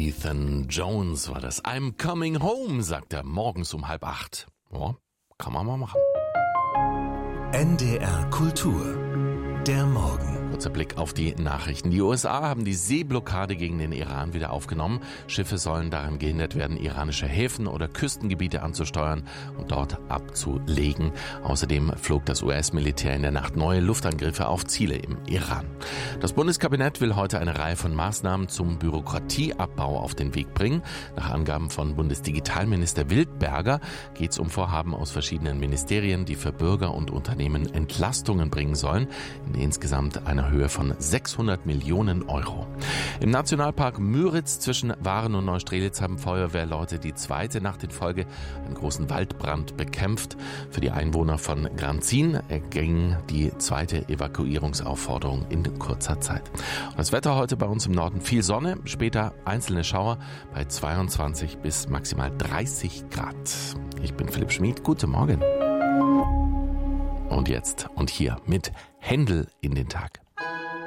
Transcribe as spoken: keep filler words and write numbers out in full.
Ethan Jones war das. I'm coming home, sagt er morgens um halb acht. Ja, kann man mal machen. N D R Kultur. Der Morgen. Kurzer Blick auf die Nachrichten. Die U S A haben die Seeblockade gegen den Iran wieder aufgenommen. Schiffe sollen daran gehindert werden, iranische Häfen oder Küstengebiete anzusteuern und dort abzulegen. Außerdem flog das U S-Militär in der Nacht neue Luftangriffe auf Ziele im Iran. Das Bundeskabinett will heute eine Reihe von Maßnahmen zum Bürokratieabbau auf den Weg bringen. Nach Angaben von Bundesdigitalminister Wildberger geht es um Vorhaben aus verschiedenen Ministerien, die für Bürger und Unternehmen Entlastungen bringen sollen, in insgesamt einer Höhe von sechshundert Millionen Euro. Im Nationalpark Müritz zwischen Waren und Neustrelitz haben Feuerwehrleute die zweite Nacht in Folge einen großen Waldbrand bekämpft. Für die Einwohner von Granzin erging die zweite Evakuierungsaufforderung in kurzer Zeit. Und das Wetter heute bei uns im Norden: viel Sonne, später einzelne Schauer bei zweiundzwanzig bis maximal dreißig Grad. Ich bin Philipp Schmid, guten Morgen. Und jetzt und hier mit Händel in den Tag.